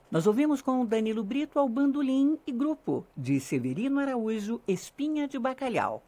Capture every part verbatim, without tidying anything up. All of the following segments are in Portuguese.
Nós ouvimos com Danilo Brito ao bandolim e grupo, de Severino Araújo, Espinha de Bacalhau.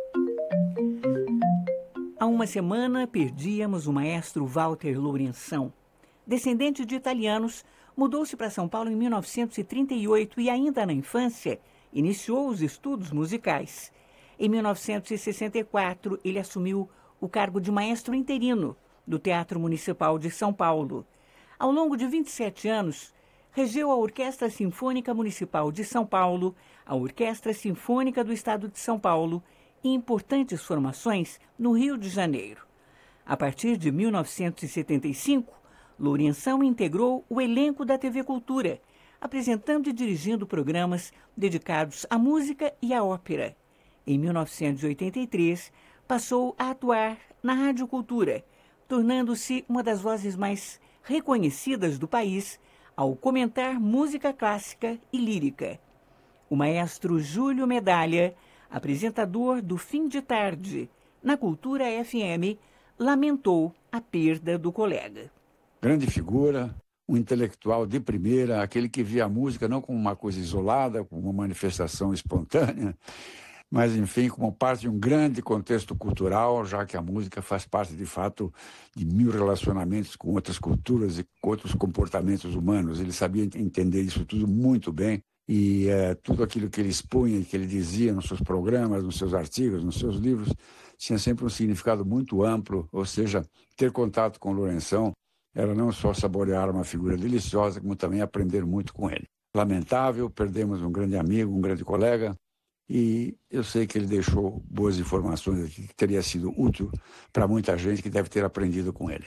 Há uma semana perdíamos o maestro Walter Lourenção. Descendente de italianos, mudou-se para São Paulo em mil novecentos e trinta e oito e ainda na infância iniciou os estudos musicais. Em mil novecentos e sessenta e quatro, ele assumiu o cargo de maestro interino do Teatro Municipal de São Paulo. Ao longo de vinte e sete anos, regeu a Orquestra Sinfônica Municipal de São Paulo, a Orquestra Sinfônica do Estado de São Paulo e importantes formações no Rio de Janeiro. A partir de mil novecentos e setenta e cinco, Lourenção integrou o elenco da T V Cultura, apresentando e dirigindo programas dedicados à música e à ópera. Em mil novecentos e oitenta e três, passou a atuar na Rádio Cultura, tornando-se uma das vozes mais reconhecidas do país ao comentar música clássica e lírica. O maestro Júlio Medalha, apresentador do Fim de Tarde, na Cultura F M, lamentou a perda do colega. Grande figura, um intelectual de primeira, aquele que via a música não como uma coisa isolada, como uma manifestação espontânea, mas, enfim, como parte de um grande contexto cultural, já que a música faz parte, de fato, de mil relacionamentos com outras culturas e com outros comportamentos humanos. Ele sabia entender isso tudo muito bem e é, tudo aquilo que ele expunha e que ele dizia nos seus programas, nos seus artigos, nos seus livros, tinha sempre um significado muito amplo, ou seja, ter contato com o Lourenção era não só saborear uma figura deliciosa, como também aprender muito com ele. Lamentável, perdemos um grande amigo, um grande colega, e eu sei que ele deixou boas informações aqui, que teria sido útil para muita gente que deve ter aprendido com ele.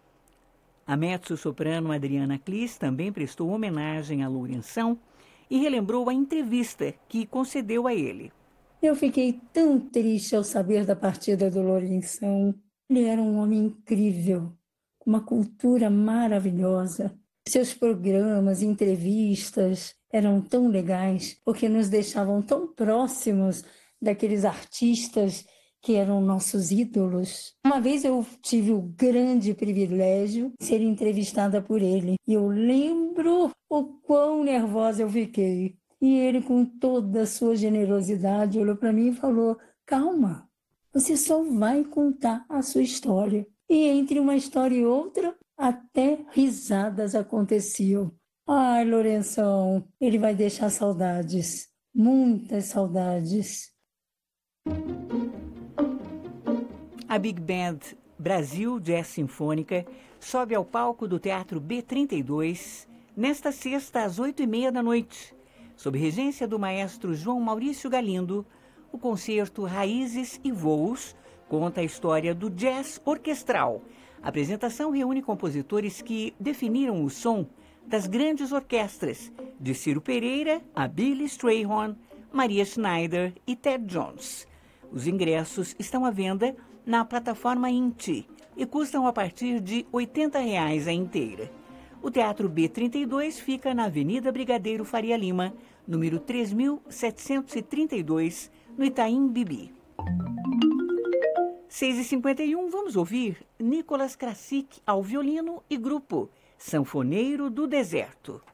A mezzo-soprano Adriana Clis também prestou homenagem a Lourenção e relembrou a entrevista que concedeu a ele. Eu fiquei tão triste ao saber da partida do Lourenção. Ele era um homem incrível, com uma cultura maravilhosa. Seus programas, entrevistas eram tão legais, porque nos deixavam tão próximos daqueles artistas que eram nossos ídolos. Uma vez eu tive o grande privilégio de ser entrevistada por ele, e eu lembro o quão nervosa eu fiquei. E ele, com toda a sua generosidade, olhou para mim e falou: calma, você só vai contar a sua história. E entre uma história e outra, até risadas aconteciam. Ai, Lourenção, ele vai deixar saudades, muitas saudades. A Big Band Brasil Jazz Sinfônica sobe ao palco do Teatro B trinta e dois nesta sexta às oito e meia da noite. Sob regência do maestro João Maurício Galindo, o concerto Raízes e Voos conta a história do jazz orquestral. A apresentação reúne compositores que definiram o som das grandes orquestras, de Ciro Pereira a Billy Strayhorn, Maria Schneider e Ted Jones. Os ingressos estão à venda na plataforma Inti e custam a partir de oitenta reais a inteira. O Teatro B trinta e dois fica na Avenida Brigadeiro Faria Lima, número três mil setecentos e trinta e dois, no Itaim Bibi. seis e cinquenta e um, vamos ouvir Nicolas Krasik ao violino e grupo Sanfoneiro do Deserto.